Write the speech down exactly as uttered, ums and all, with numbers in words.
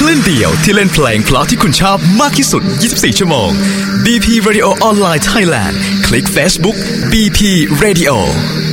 คลื่นเดียวที่เล่นเพลงเพราะที่คุณชอบมากที่สุดยี่สิบสี่ชั่วโมง บี พี Radio Online Thailand คลิก Facebook บี พี Radio